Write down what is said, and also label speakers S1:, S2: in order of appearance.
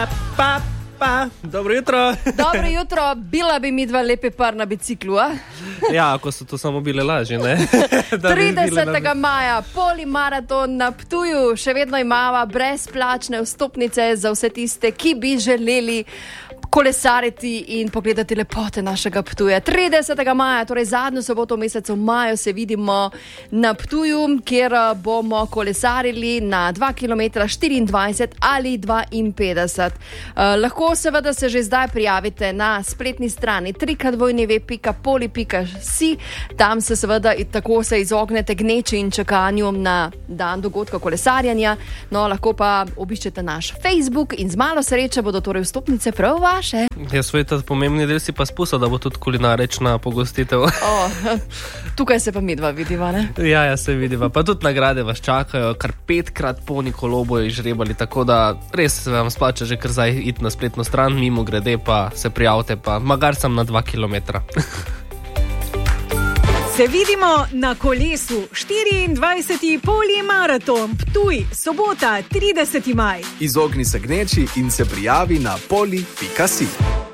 S1: Dobro jutro.
S2: Dobro jutro, bila bi mi dva lepe par na biciklu, a?
S1: Ja, ako so to samo bile lažje, ne?
S2: 30. maja, polimaraton na Ptuju, še vedno imava brezplačne vstopnice za vse tiste, ki bi želeli kolesariti in pogledati lepote našega Ptuja. 30. maja, torej zadnjo soboto v mesecu maju, se vidimo na Ptuju, kjer bomo kolesarili na 2 km 24 ali 52. Lahko seveda se že zdaj prijavite na spletni strani www.poli.si. Tam se seveda tako se izognete gneči in čakanju na dan dogodka kolesarjanja. No, lahko pa obiščete naš Facebook in z malo sreče bodo torej vstopnice prav vaše.
S1: Ja, svoj ta pomembni del si pa spustil, da bo tudi kulinarična pogostitev.
S2: Tukaj se pa midva vidiva, ne?
S1: Ja, se vidiva. Pa tudi nagrade vas čakajo, kar 5-krat polni kolo bojo izžrebali, tako da res se vam splača že kar zdaj iti na spletno stran, mimo grede pa se prijavite, pa magar sem na 2 km.
S3: Se vidimo na kolesu. 24. polimaraton Ptuj, sobota 30. maj.
S4: Izogni se gneči in se prijavi na poli.si.